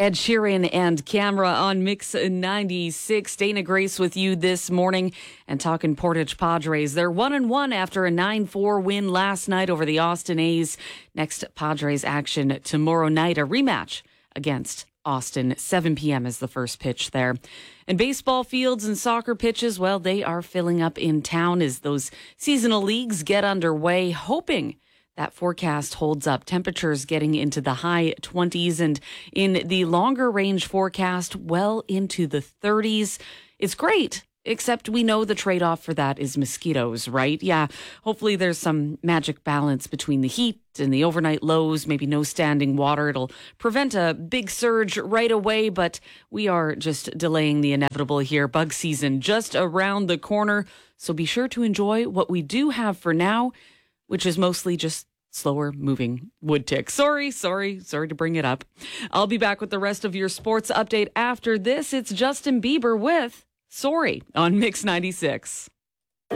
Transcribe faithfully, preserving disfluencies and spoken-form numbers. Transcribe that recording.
Ed Sheeran and Camera on Mix ninety-six. Dana Grace with you this morning and talking Portage Padres. They're one and one after a nine four win last night over the Austin A's. Next Padres action tomorrow night, a rematch against Austin. seven p.m. is the first pitch there. And baseball fields and soccer pitches, well, they are filling up in town as those seasonal leagues get underway, hoping that forecast holds up. Temperatures getting into the high twenties and in the longer range forecast, well into the thirties. It's great, except we know the trade-off for that is mosquitoes, right? Yeah, hopefully there's some magic balance between the heat and the overnight lows, maybe no standing water. It'll prevent a big surge right away, but we are just delaying the inevitable here. Bug season just around the corner, so be sure to enjoy what we do have for now, which is mostly just slower moving wood ticks. Sorry, sorry, sorry to bring it up. I'll be back with the rest of your sports update after this. It's Justin Bieber with Sorry on Mix ninety-six.